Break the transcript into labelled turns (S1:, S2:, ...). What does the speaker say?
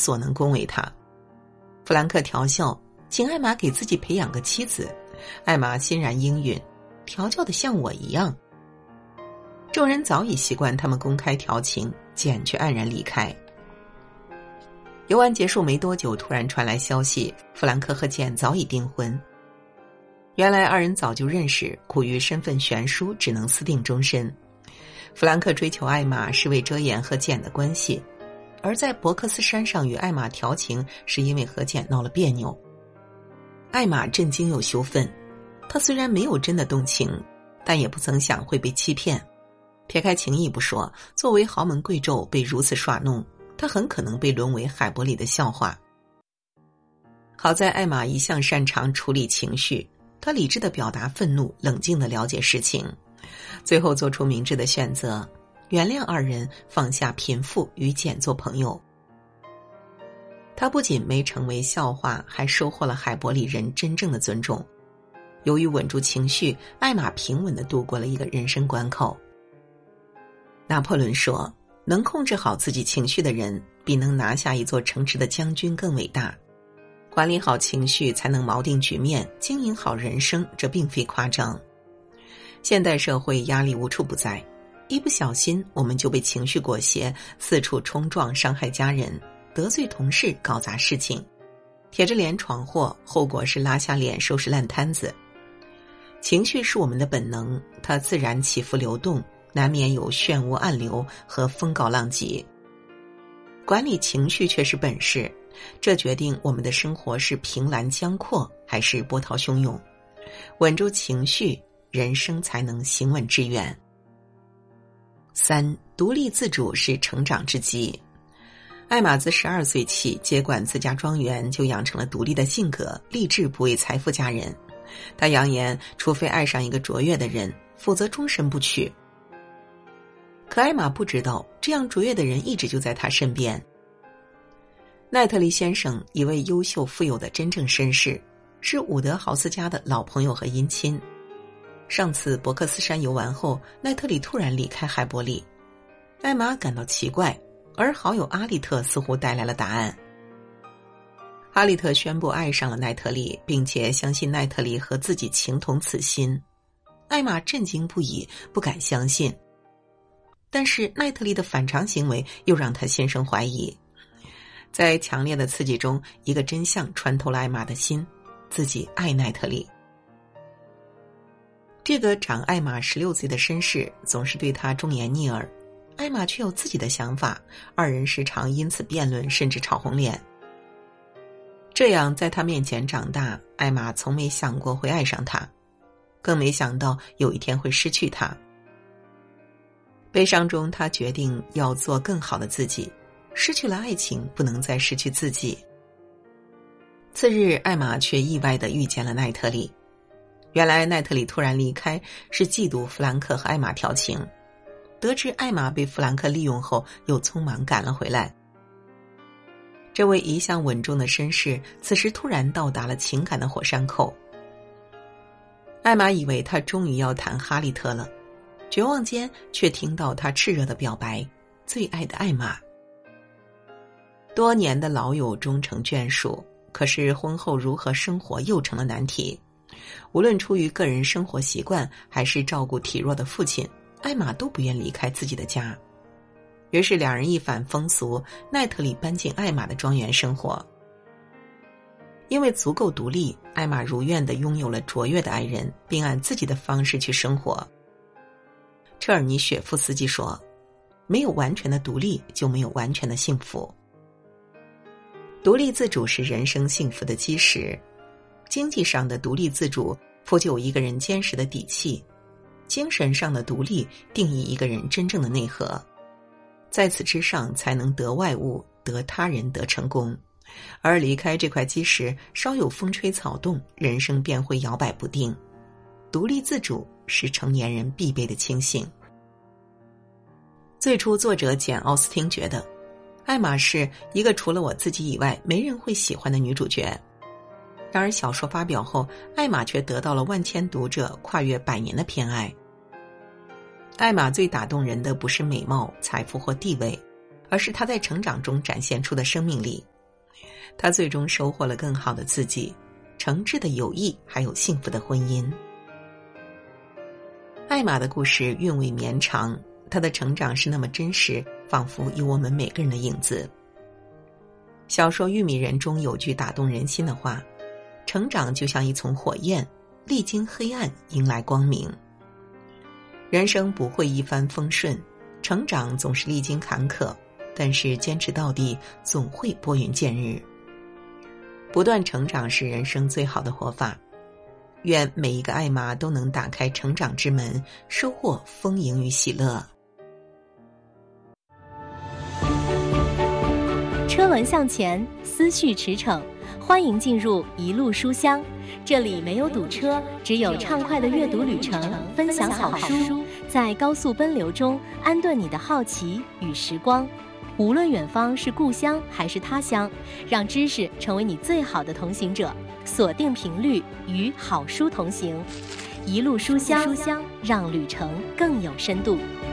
S1: 所能恭维他。弗兰克调笑，请艾玛给自己培养个妻子，艾玛欣然应允，调教的像我一样。众人早已习惯他们公开调情，简却黯然离开。游玩结束没多久，突然传来消息，弗兰克和简早已订婚。原来二人早就认识，苦于身份悬殊，只能私定终身。弗兰克追求艾玛是为遮掩和简的关系，而在伯克斯山上与艾玛调情是因为和简闹了别扭。艾玛震惊又羞愤，她虽然没有真的动情，但也不曾想会被欺骗。撇开情谊不说，作为豪门贵胄被如此耍弄，她很可能被沦为海伯里的笑话。好在艾玛一向擅长处理情绪，她理智地表达愤怒，冷静地了解事情，最后做出明智的选择，原谅二人，放下贫富，与简做朋友。他不仅没成为笑话，还收获了海伯里人真正的尊重。由于稳住情绪，艾玛平稳地度过了一个人生关口。拿破仑说，能控制好自己情绪的人，比能拿下一座城池的将军更伟大。管理好情绪才能锚定局面，经营好人生，这并非夸张。现代社会压力无处不在，一不小心我们就被情绪裹挟，四处冲撞，伤害家人，得罪同事，搞砸事情，铁着脸闯祸，后果是拉下脸收拾烂摊子。情绪是我们的本能，它自然起伏流动，难免有漩涡暗流和风高浪急。管理情绪却是本事，这决定我们的生活是平澜江阔还是波涛汹涌。稳住情绪，人生才能行稳致远。3. 独立自主是成长之基。艾玛自12岁起接管自家庄园，就养成了独立的性格，立志不为财富嫁人。他扬言，除非爱上一个卓越的人，否则终身不娶。可艾玛不知道，这样卓越的人一直就在他身边。奈特利先生，一位优秀富有的真正绅士，是伍德豪斯家的老朋友和姻亲。上次伯克斯山游玩后，奈特里突然离开海伯里，艾玛感到奇怪，而好友阿利特似乎带来了答案。阿利特宣布爱上了奈特利，并且相信奈特利和自己情同此心。艾玛震惊不已，不敢相信。但是奈特利的反常行为又让他心生怀疑。在强烈的刺激中，一个真相穿透了艾玛的心，自己爱奈特利。这个长艾玛16岁的绅士总是对她忠言逆耳，艾玛却有自己的想法，二人时常因此辩论，甚至吵红脸。这样在他面前长大，艾玛从没想过会爱上他，更没想到有一天会失去他。悲伤中，他决定要做更好的自己，失去了爱情，不能再失去自己。次日，艾玛却意外地遇见了奈特利。原来奈特利突然离开，是嫉妒弗兰克和艾玛调情，得知艾玛被弗兰克利用后，又匆忙赶了回来。这位一向稳重的绅士，此时突然到达了情感的火山口。艾玛以为他终于要谈哈利特了，绝望间却听到他炽热的表白，最爱的艾玛。多年的老友终成眷属，可是婚后如何生活又成了难题。无论出于个人生活习惯，还是照顾体弱的父亲，艾玛都不愿离开自己的家。于是两人一反风俗，奈特里搬进艾玛的庄园生活。因为足够独立，艾玛如愿地拥有了卓越的爱人，并按自己的方式去生活。车尔尼雪夫斯基说，没有完全的独立，就没有完全的幸福。独立自主是人生幸福的基石。经济上的独立自主铺就一个人坚实的底气，精神上的独立定义一个人真正的内核。在此之上，才能得外物，得他人，得成功。而离开这块基石，稍有风吹草动，人生便会摇摆不定。独立自主是成年人必备的清醒。最初作者简·奥斯汀觉得，艾玛是一个除了我自己以外没人会喜欢的女主角。然而小说发表后，艾玛却得到了万千读者跨越100年的偏爱。艾玛最打动人的不是美貌、财富或地位，而是她在成长中展现出的生命力， 他最终收获了更好的自己、诚挚的友谊，还有幸福的婚姻。艾玛的故事韵味绵长，她的成长是那么真实，仿佛有我们每个人的影子。小说《玉米人》中有句打动人心的话：成长就像一丛火焰，历经黑暗，迎来光明。人生不会一帆风顺，成长总是历经坎坷，但是坚持到底，总会拨云见日。不断成长是人生最好的活法。愿每一个艾玛都能打开成长之门，收获丰盈与喜乐。
S2: 车轮向前，思绪驰骋，欢迎进入一路书香。这里没有堵车，只有畅快的阅读旅程，分享好书，在高速奔流中安顿你的好奇与时光。无论远方是故乡还是他乡，让知识成为你最好的同行者。锁定频率，与好书同行，一路书香，让旅程更有深度。